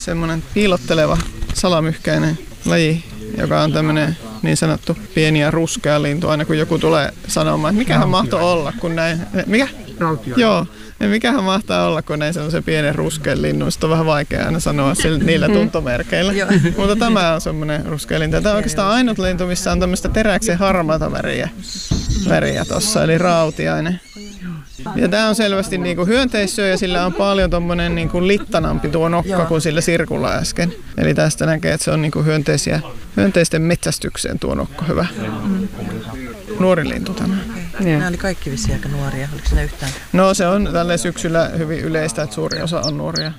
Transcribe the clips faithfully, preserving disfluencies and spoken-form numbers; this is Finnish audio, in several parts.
Semmoinen piilotteleva salamyhkäinen laji, joka on tämmöinen niin sanottu pieni ja ruskea lintu. Aina kun joku tulee sanomaan, että mikähän mahtoi olla, kun näin... Mikä? Rautio. Joo. Ja mikähän mahtaa olla, kun näin semmoisen pienen ruskean linnun. Sitten on vähän vaikea aina sanoa sillä, niillä tuntomerkeillä. Mutta tämä on semmoinen ruskea lintu. Tämä on oikeastaan ainut lintu, missä on tämmöistä teräksen harmaata väriä, väriä tossa, eli rautiainen. Ja tämä on selvästi niinku hyönteissyö ja sillä on paljon tommonen niinku littanampi tuo nokka kuin sillä sirkulla äsken. Eli tästä näkee, että se on niinku hyönteisiä, hyönteisten metsästykseen tuo nokka hyvä. Mm. Nuori lintu tämä. Nämä oli kaikki vissiin aika nuoria. Oliko siinä yhtään? No se on tälle syksyllä hyvin yleistä, että suuri osa on nuoria.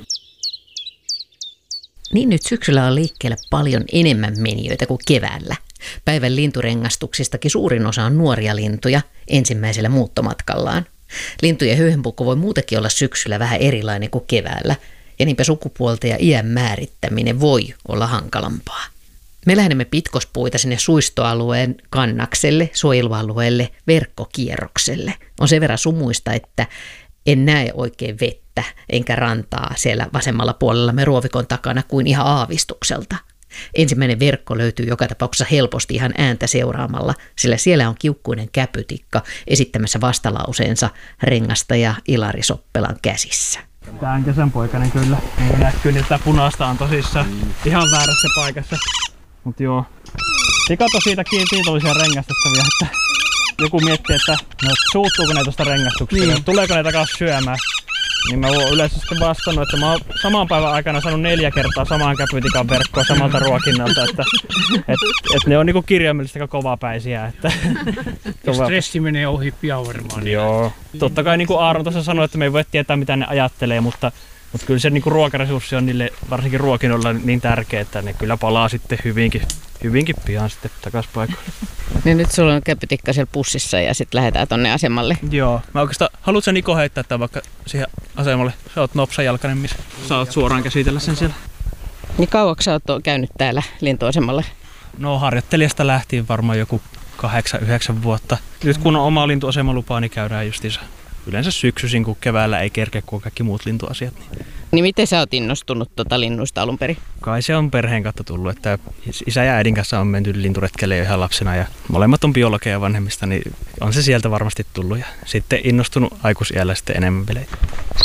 Niin nyt syksyllä on liikkeellä paljon enemmän menijöitä kuin keväällä. Päivän linturengastuksistakin suurin osa on nuoria lintuja ensimmäisellä muuttomatkallaan. Lintujen höyhenpukko voi muutenkin olla syksyllä vähän erilainen kuin keväällä, ja niinpä sukupuolta ja iän määrittäminen voi olla hankalampaa. Me lähdemme pitkospuita sinne suistoalueen kannakselle, suojelualueelle, verkkokierrokselle. On sen verran sumuista, että en näe oikein vettä enkä rantaa siellä vasemmalla puolella me ruovikon takana kuin ihan aavistukselta. Ensimmäinen verkko löytyy joka tapauksessa helposti ihan ääntä seuraamalla, sillä siellä on kiukkuinen käpytikka esittämässä vastalauseensa rengastaja Ilari Soppelan käsissä. Tää on kesänpoikainen kyllä. Niin näkyy, että punaista on tosissaan ihan väärässä paikassa. Mut joo. Sikat on siitä kiitollisia rengastettavia, että joku miettii, että no, suuttuuko ne tosta rengastuksesta, niin. Tuleeko ne takas syömään. Niin mä oon yleensä sitten vastannut, että mä oon saman päivän aikana saanut neljä kertaa samaan käpytikan verkkoa samalta ruokinnalta, että et, et ne on niinku kirjaimellisesti aika kovapäisiä. Että, ja stressi menee ohi pian varmaan. Joo. Totta kai niinku Aaron tuossa sanoi, että me ei voi tietää mitä ne ajattelee, mutta, mutta kyllä se niinku ruokaresurssi on niille varsinkin ruokinnoilla niin tärkeä, että ne kyllä palaa sitten hyvinkin, hyvinkin pian sitten takas paikalle. Niin nyt sulla on käpytikka siellä pussissa ja sitten lähdetään tonne asemalle. Joo. Mä oikeastaan, haluatko sä Niko heittää tämän vaikka siihen asemalle? Sä oot nopsajalkainen, missä saat suoraan käsitellä sen siellä. Niin kauaksi sä oot käynyt täällä lintuasemalle? No harjoittelijasta lähtien varmaan joku kahdeksan yhdeksän vuotta. Nyt kun on oma lintuasemalupaa, niin käydään justiinsa yleensä syksyisin, kun keväällä ei kerkeä kuin kaikki muut lintuasiat. Niin. Niin miten sä oot innostunut tota linnuista alun perin? Kai se on perheen kautta tullut, että isä ja äidin kanssa on menty linturetkelle jo ihan lapsena ja molemmat on biologeja vanhemmista, niin on se sieltä varmasti tullut ja sitten innostunut aikuisiällä sitten enemmän peleitä.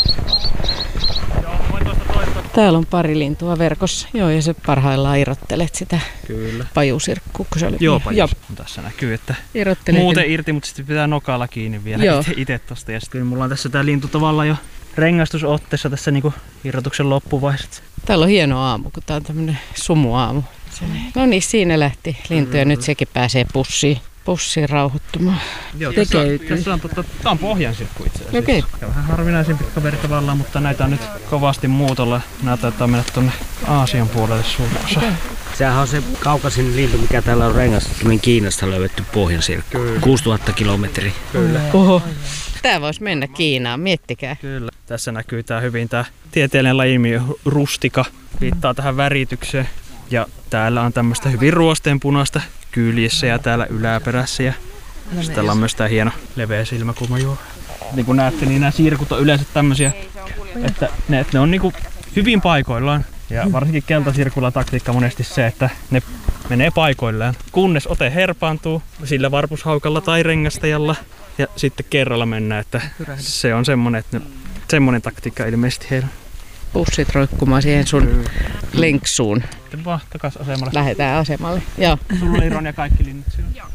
Täällä on pari lintua verkossa, joo, ja sä parhaillaan irrottelet sitä. Kyllä. Pajusirkkua, kun se oli. Joo, pajus. Tässä näkyy, että muuten irti, mutta sitten pitää nokalla kiinni vielä itse tosta. Ja sitten mulla on tässä tää lintu tavallaan jo rengastusotteessa tässä niinku irrotuksen loppuvaiheessa. Täällä on hieno aamu, kun tää on tämmönen sumuaamu. No niin, siinä lähti lintu ja nyt sekin pääsee pussiin. Pussiin rauhoittumaan. Joo, tässä, tässä on, totta, tää on pohjansirkku itse asiassa. Okei. Okay. Vähän harvinaisempi kaveri tavallaan, mutta näitä on nyt kovasti muutolla. Nää taitaa mennä tonne Aasian puolelle suurin osa. Okay. Sehän on se kaukaisin lintu, mikä täällä on rengastettu, niin Kiinasta löydetty pohjansirkku. kuusituhatta kilometriä. Kyllä. Oho. Tää vois mennä Kiinaan, miettikää. Kyllä. Tässä näkyy tää hyvin tää tieteellinen lajimi rustika. Viittaa tähän väritykseen. Ja täällä on tämmöistä hyvin ruosteenpunaista kyljessä ja täällä yläperässä. Ja sitten täällä on myös tää hieno leveä silmäkulma. Joo. Niin kuin näette, niin nämä sirkut on yleensä tämmöisiä, että ne, ne on niinku hyvin paikoillaan. Ja varsinkin keltasirkulla taktiikka monesti se, että ne menee paikoillaan. Kunnes ote herpaantuu sillä varpushaukalla tai rengastajalla ja sitten kerralla mennään. Että se on semmonen, että ne, semmonen taktiikka ilmeisesti heillä. Pussit roikkumaan siihen sun lenksuun. Sitten vaan takas asemalle. Lähdetään asemalle. Joo. Sulla oli Ron ja kaikki linnut siellä.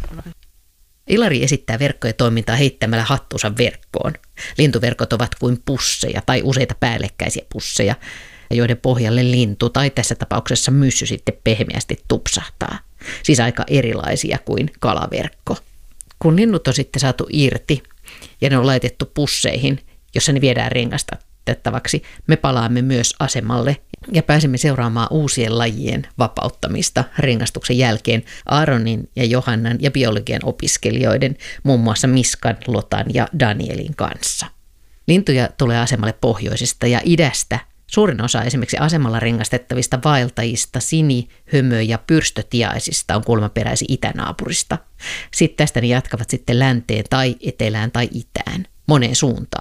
Ilari esittää verkkojen toimintaa heittämällä hattunsa verkkoon. Lintuverkot ovat kuin pusseja tai useita päällekkäisiä pusseja, joiden pohjalle lintu tai tässä tapauksessa myssy sitten pehmeästi tupsahtaa. Siis aika erilaisia kuin kalaverkko. Kun linnut on sitten saatu irti ja ne on laitettu pusseihin, jossa ne viedään rengastettavaksi, me palaamme myös asemalle ja pääsemme seuraamaan uusien lajien vapauttamista rengastuksen jälkeen Aaronin ja Johannan ja biologian opiskelijoiden, muun muassa Miskan, Lotan ja Danielin kanssa. Lintuja tulee asemalle pohjoisesta ja idästä. Suurin osa esimerkiksi asemalla rengastettavista vaeltajista, sini-, hömö- ja pyrstötiaisista on kuulemma peräisin itänaapurista. Sitten tästä ne jatkavat sitten länteen tai etelään tai itään, moneen suuntaan.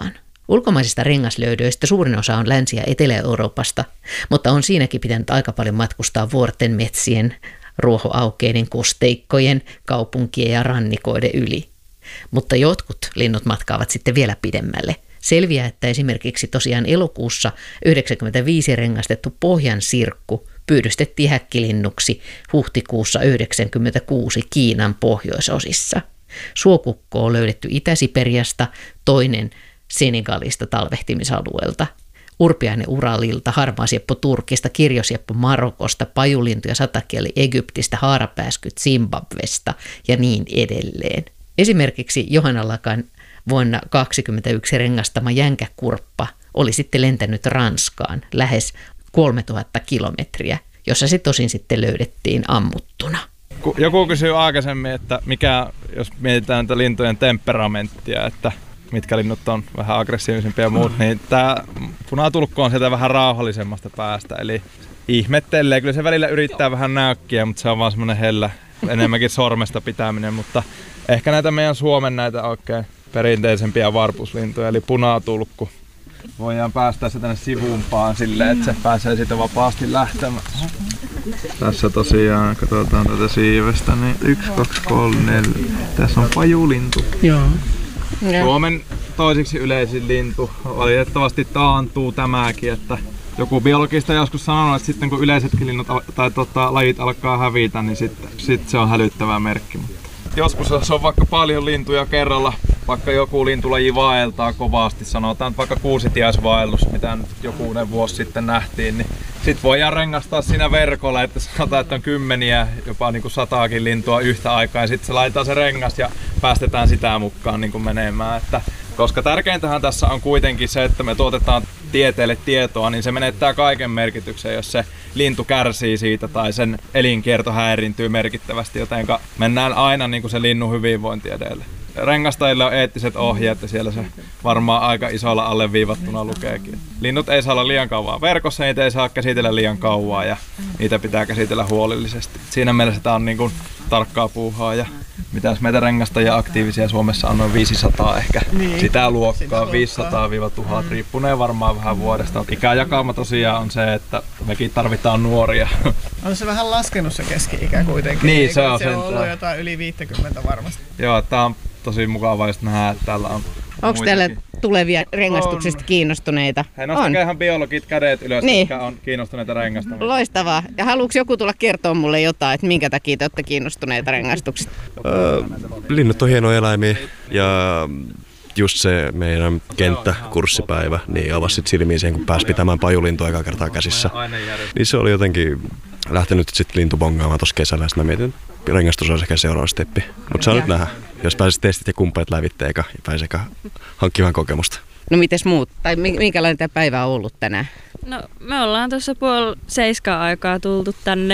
Ulkomaisista rengaslöydöistä suurin osa on Länsi- ja Etelä-Euroopasta, mutta on siinäkin pitänyt aika paljon matkustaa vuorten, metsien, ruohoaukeiden, kosteikkojen, kaupunkien ja rannikoiden yli. Mutta jotkut linnut matkaavat sitten vielä pidemmälle. Selviää, että esimerkiksi tosiaan elokuussa yhdeksänkymmentäviisi rengastettu pohjansirkku pyydystettiin häkkilinnuksi huhtikuussa yhdeksänkymmentäkuusi Kiinan pohjoisosissa. Suokukko on löydetty Itä-Siperiasta, toinen Senegalista talvehtimisalueelta. Urpiainen Uralilta, harmaasieppo Turkista, kirjosieppo Marokosta, pajulintu ja satakieli Egyptistä, haarapääskyt Zimbabwesta ja niin edelleen. Esimerkiksi Johanna Lakan vuonna tuhatyhdeksänsataakaksikymmentäyksi rengastama jänkäkurppa oli sitten lentänyt Ranskaan lähes kolmetuhatta kilometriä, jossa se tosin sitten löydettiin ammuttuna. Joku kysyi aikaisemmin, että mikä, jos mietitään tätä lintujen temperamenttia, että mitkä linnut on vähän aggressiivisempia ja muut, niin tämä punatulkko on sieltä vähän rauhallisemmasta päästä, eli ihmettelee. Kyllä se välillä yrittää vähän näykkiä, mutta se on vaan semmoinen hellä, enemmänkin sormesta pitäminen, mutta ehkä näitä meidän Suomen näitä oikein perinteisempiä varpuslintuja, eli punatulkku. Voidaan päästä se tänne sivumpaan silleen, että se pääsee siitä vapaasti lähtemään. Tässä tosiaan, katsotaan tätä siivestä, niin yksi, kaksi, kolme, neljä. Tässä on pajulintu. Joo. Suomen toisiksi yleisin lintu. Valitettavasti taantuu tämäkin, että joku biologista joskus sanonut, että sitten kun yleisetkin linnut tai tota, lajit alkaa hävitä, niin sitten sit se on hälyttävä merkki. Joskus jos on vaikka paljon lintuja kerralla, vaikka joku lintulaji vaeltaa kovasti, sanotaan vaikka kuusitiaisvaellus, mitä nyt jokunen vuosi sitten nähtiin, niin sit voidaan rengastaa siinä verkolla, että sanotaan, että on kymmeniä, jopa niin kuin sataakin lintua yhtä aikaa, ja sitten se laitetaan se rengas ja päästetään sitä mukaan niin kuin menemään. Että, koska tärkeintähän tässä on kuitenkin se, että me tuotetaan tieteelle tietoa, niin se menettää kaiken merkityksen, jos se lintu kärsii siitä tai sen elinkierto häiriintyy merkittävästi, jotenka mennään aina niin kuin se linnun hyvinvointi edelle. Rengastajille on eettiset ohjeet ja siellä se varmaan aika isolla alleviivattuna lukeekin. Linnut ei saa olla liian kauan verkossa, niitä ei saa käsitellä liian kauan ja niitä pitää käsitellä huolellisesti. Siinä mielessä tämä on niin kuin tarkkaa puuhaa ja mitäs meitä rengastajia aktiivisia Suomessa on noin viisisataa ehkä. Niin, sitä luokkaa, viisisataa tuhat, mm. riippuneen varmaan vähän vuodesta. Ikäjakauma tosiaan on se, että mekin tarvitaan nuoria. On se vähän laskenut se keski-ikä kuitenkin. Niin, se on, se on ollut jotain yli viisikymmentä varmasti. Joo, tää on tosi mukavaa just nähdä, että täällä on onko täällä tulevia rengastuksista on kiinnostuneita? Hei, nostakaa ihan biologit kädet ylös, niin. Jotka on kiinnostuneita rengastamisesta. Loistavaa. Ja haluuks joku tulla kertoa mulle jotain, että minkä takia te olette kiinnostuneita rengastuksista? Öö, linnut on hienoja eläimiä ja just se meidän kenttäkurssipäivä niin avasi sit silmiin siihen, kun pääsi pitämään pajulintua ekaa kertaa käsissä. Niin se oli jotenkin lähtenyt sitten lintubongaamaan tuossa kesällä ja sitten mä mietin, että rengastus on sekä seuraava steppi. Mutta saa nyt nähdä, jos pääsit testit ja kumppanit lävitteen eka ja pääsi eka hankkimaan kokemusta. No mites muut? Tai minkälainen tämä päivä on ollut tänään? No me ollaan tuossa puoli seiskaa aikaa tultu tänne.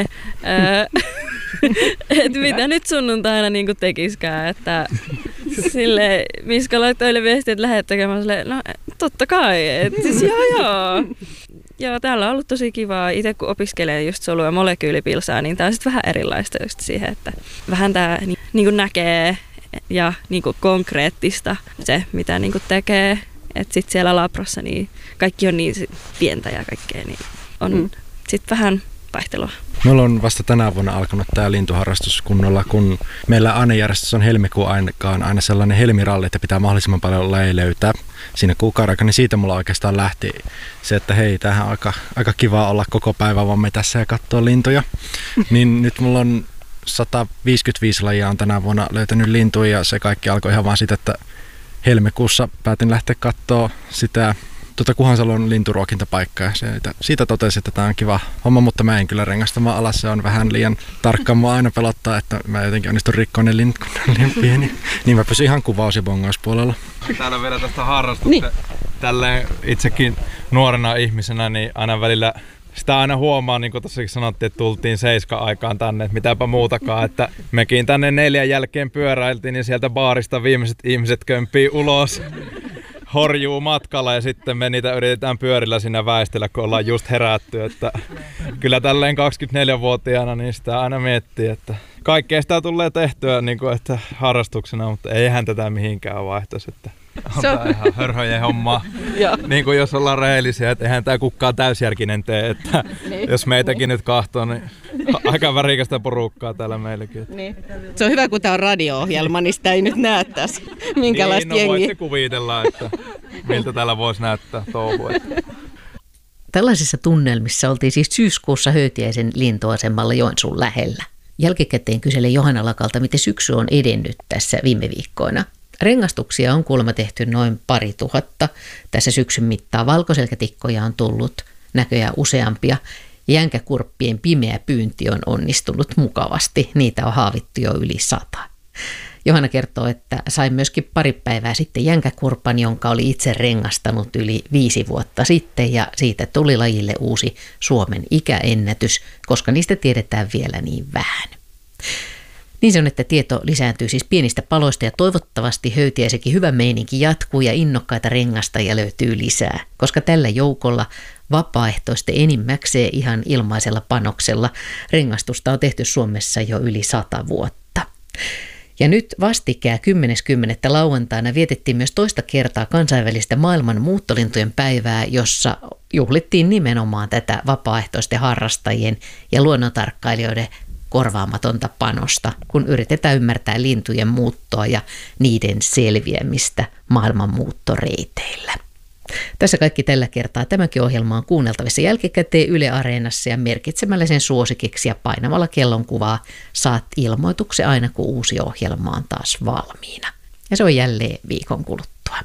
Että mitä nyt sunnuntaina niin tekiskään, että sille Miska laittoi viestiä, että lähdet tekemään silleen, no totta kai, että siis joo joo. Joo, täällä on ollut tosi kivaa. Itse kun opiskelee just solu- ja molekyylipilsaa, niin tää on sitten vähän erilaista just siihen, että vähän tää niin, niin kuin näkee ja niin kuin konkreettista se, mitä niin kuin tekee. Että sitten siellä labrassa niin kaikki on niin pientä ja kaikkea, niin on mm. sitten vähän vaihtelua. Meillä on vasta tänä vuonna alkanut tämä lintuharrastus kunnolla, kun meillä ainejärjestys on helmikuun aikaan aina sellainen helmiralli, että pitää mahdollisimman paljon lajeja löytää siinä kuukauden aikana, niin siitä mulla oikeastaan lähti se, että hei, tämähän on aika, aika kiva olla koko päivä vaan me tässä ja katsoa lintuja. Niin nyt mulla on sata viisikymmentäviisi lajia on tänä vuonna löytänyt lintuja ja se kaikki alkoi ihan vaan siitä, että helmikuussa päätin lähteä katsoa sitä tuota Kuhansalon linturuokintapaikkaa ja siitä, siitä totesin, että tämä on kiva homma, mutta mä en kyllä rengastamaan alas, se on vähän liian tarkka, mua aina pelottaa, että mä jotenkin onnistun rikkoon ne linnut, kun ne on liian pieni. Niin mä pysyn ihan kuvaus- ja bongauspuolella. Täällä vielä tästä harrastuksesta. Niin. Tälleen itsekin nuorena ihmisenä, niin aina välillä sitä aina huomaa, niin kuin tossakin sanottiin, että tultiin seiska-aikaan tänne, että mitäpä muutakaan, että mekin tänne neljän jälkeen pyöräiltiin ja sieltä baarista viimeiset ihmiset kömpii ulos, horjuu matkalla ja sitten me niitä yritetään pyörillä siinä väistellä, kun ollaan just herätty, että kyllä tälleen kaksikymmentäneljävuotiaana niin sitä aina miettii, että kaikkea sitä tulee tehtyä niin kuin, että harrastuksena, mutta eihän tätä mihinkään vaihtoisi, että on tää ihan hörhöjen homma. Niin kuin jos ollaan rehellisiä, että eihän tää kukaan täysjärkinen tee, että niin. Jos meitäkin nyt kahtoo, niin aika värikästä porukkaa täällä meilläkin. Niin. Se on hyvä, kun tää on radio-ohjelma, niin sitä ei nyt näe tässä, minkälaista niin, no jengiä. voitte kuvitella, että miltä täällä voisi näyttää touhu. Tällaisissa tunnelmissa oltiin siis syyskuussa Höytiäisen lintuasemalla Joensuun lähellä. Jälkikäteen kyseli Johanna Lakalta, miten syksy on edennyt tässä viime viikkoina. Rengastuksia on kuulemma tehty noin pari tuhatta. Tässä syksyn mittaan valkoselkätikkoja on tullut näköjään useampia. Jänkäkurppien pimeä pyynti on onnistunut mukavasti. Niitä on haavittu jo yli sata. Johanna kertoo, että sai myöskin pari päivää sitten jänkäkurpan, jonka oli itse rengastanut yli viisi vuotta sitten, ja siitä tuli lajille uusi Suomen ikäennätys, koska niistä tiedetään vielä niin vähän. Niin se on, että tieto lisääntyy siis pienistä paloista, ja toivottavasti Höytiäisenkin hyvä meininki jatkuu ja innokkaita rengastajia löytyy lisää, koska tällä joukolla vapaaehtoisten enimmäkseen ihan ilmaisella panoksella rengastusta on tehty Suomessa jo yli sata vuotta. Ja nyt vastikään kymmenes kymmenettä lauantaina vietettiin myös toista kertaa kansainvälistä maailman muuttolintujen päivää, jossa juhlittiin nimenomaan tätä vapaaehtoisten harrastajien ja luonnontarkkailijoiden korvaamatonta panosta, kun yritetään ymmärtää lintujen muuttoa ja niiden selviämistä maailman muuttoreiteillä. Tässä kaikki tällä kertaa. Tämäkin ohjelma on kuunneltavissa jälkikäteen Yle Areenassa, ja merkitsemällä sen suosikiksi ja painamalla kellonkuvaa saat ilmoituksen aina, kun uusi ohjelma on taas valmiina. Ja se on jälleen viikon kuluttua.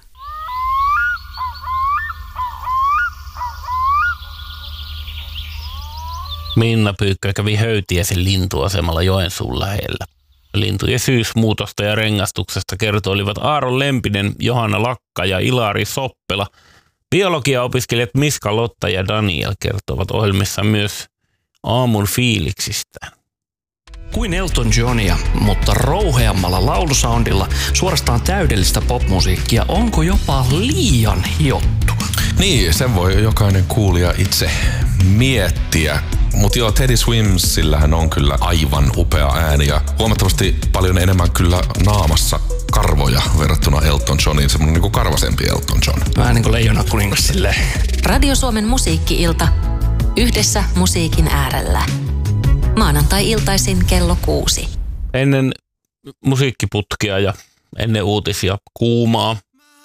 Minna Pyykkö kävi Höytiäisen lintuasemalla Joensuun lähellä. Lintujen syysmuutosta ja rengastuksesta kertoilivat Aaron Lempinen, Johanna Lakka ja Ilari Soppela. Biologiaopiskelijat Miska, Lotta ja Daniel kertovat ohjelmissa myös aamun fiiliksistään. Kuin Elton Johnia, mutta rouheammalla laulusoundilla, suorastaan täydellistä popmusiikkia, onko jopa liian hiottua? Niin, sen voi jokainen kuulija itse miettiä. Mutta joo, Teddy Swimsillähän on kyllä aivan upea ääni ja huomattavasti paljon enemmän kyllä naamassa karvoja verrattuna Elton Johniin. Semmoinen niin kuin karvasempi Elton John. Vähän niin kuin Leijona kuningas silleen. Radio Suomen musiikki-ilta. Yhdessä musiikin äärellä. Maanantai-iltaisin kello kuusi. Ennen musiikkiputkia ja ennen uutisia kuumaa